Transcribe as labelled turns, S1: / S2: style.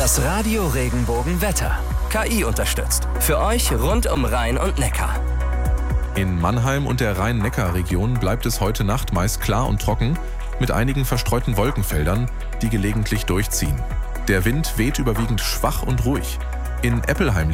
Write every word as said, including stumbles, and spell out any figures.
S1: Das Radio Regenbogen-Wetter. K I unterstützt. Für euch rund um Rhein und Neckar.
S2: In Mannheim und der Rhein-Neckar-Region bleibt es heute Nacht meist klar und trocken, mit einigen verstreuten Wolkenfeldern, die gelegentlich durchziehen. Der Wind weht überwiegend schwach und ruhig. In Eppelheim